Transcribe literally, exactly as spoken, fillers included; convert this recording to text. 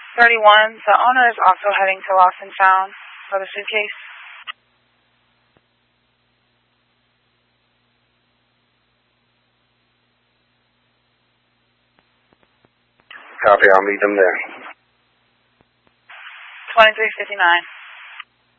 thirty-one, the owner is also heading to Lost and Found for the suitcase. Copy, I'll meet them there. twenty-three fifty-nine.